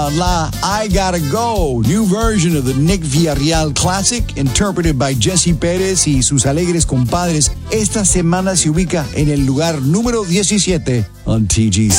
La I Gotta Go, new version of the Nick Villarreal classic, interpreted by Jesse Pérez y sus alegres compadres. Esta semana se ubica en el lugar número 17 on TGC.